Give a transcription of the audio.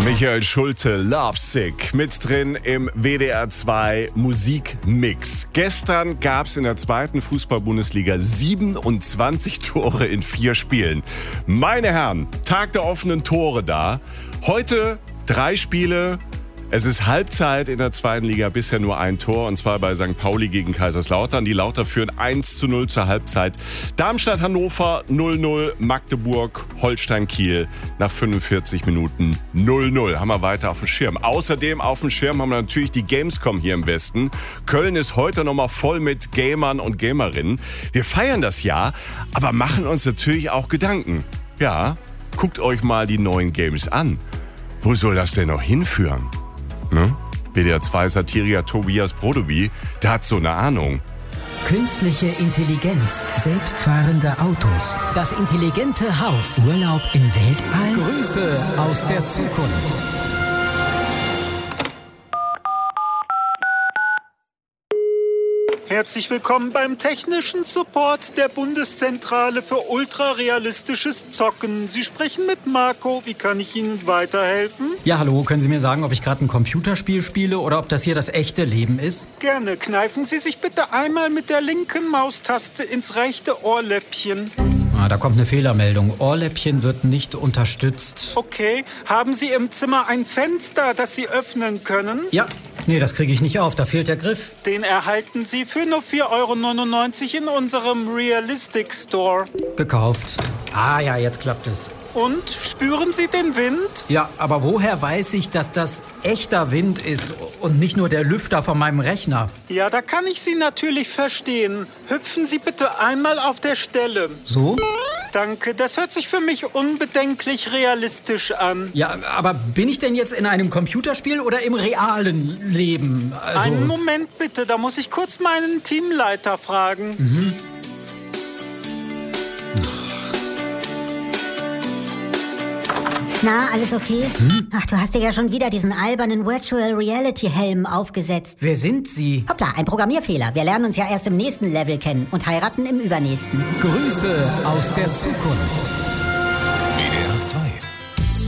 Michael Schulte, Lovesick, mit drin im WDR 2 Musikmix. Gestern gab es in der zweiten Fußball-Bundesliga 27 Tore in 4 Spielen. Meine Herren, Tag der offenen Tore da. Heute 3 Spiele. Es ist Halbzeit in der zweiten Liga, bisher nur ein Tor, und zwar bei St. Pauli gegen Kaiserslautern. Die Lauter führen 1:0 zur Halbzeit. Darmstadt-Hannover 0:0, Magdeburg, Holstein-Kiel nach 45 Minuten 0:0. Haben wir weiter auf dem Schirm. Außerdem auf dem Schirm haben wir natürlich die Gamescom hier im Westen. Köln ist heute nochmal voll mit Gamern und Gamerinnen. Wir feiern das Jahr, aber machen uns natürlich auch Gedanken. Ja, guckt euch mal die neuen Games an. Wo soll das denn noch hinführen? WDR 2 Satiriker Tobias Brodowy, der hat so eine Ahnung. Künstliche Intelligenz, selbstfahrende Autos, das intelligente Haus, Urlaub im Weltall, Grüße aus der Zukunft. Herzlich willkommen beim technischen Support der Bundeszentrale für ultrarealistisches Zocken. Sie sprechen mit Marco. Wie kann ich Ihnen weiterhelfen? Ja, hallo. Können Sie mir sagen, ob ich gerade ein Computerspiel spiele oder ob das hier das echte Leben ist? Gerne. Kneifen Sie sich bitte einmal mit der linken Maustaste ins rechte Ohrläppchen. Da kommt eine Fehlermeldung. Ohrläppchen wird nicht unterstützt. Okay. Haben Sie im Zimmer ein Fenster, das Sie öffnen können? Ja. Nee, das kriege ich nicht auf. Da fehlt der Griff. Den erhalten Sie für nur 4,99 € in unserem Realistic Store. Gekauft. Ah ja, jetzt klappt es. Und? Spüren Sie den Wind? Ja, aber woher weiß ich, dass das echter Wind ist und nicht nur der Lüfter von meinem Rechner? Ja, da kann ich Sie natürlich verstehen. Hüpfen Sie bitte einmal auf der Stelle. So? Danke, das hört sich für mich unbedenklich realistisch an. Ja, aber bin ich denn jetzt in einem Computerspiel oder im realen Leben? Also... Einen Moment bitte, da muss ich kurz meinen Teamleiter fragen. Na, alles okay? Ach, du hast dir ja schon wieder diesen albernen Virtual Reality Helm aufgesetzt. Wer sind Sie? Hoppla, ein Programmierfehler. Wir lernen uns ja erst im nächsten Level kennen und heiraten im übernächsten. Grüße aus der Zukunft.